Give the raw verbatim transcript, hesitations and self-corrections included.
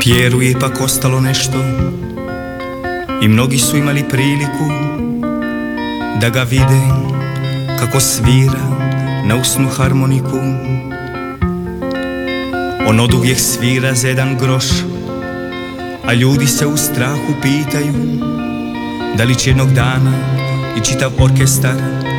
Pjeru je ipak ostalo nešto i mnogi su imali priliku da ga vide kako svira na usnu harmoniku. On oduvijek svira za jedan groš, a ljudi se u strahu pitaju da li će jednog dana i čitav orkestar